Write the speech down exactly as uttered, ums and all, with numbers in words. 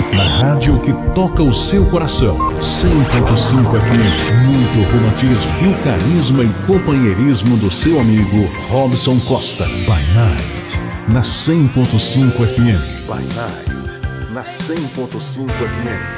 Na rádio que toca o seu coração. cem ponto cinco F M. Muito romantismo e o carisma e companheirismo do seu amigo Robson Costa. By Night, na cem ponto cinco F M. By Night, na cem ponto cinco F M.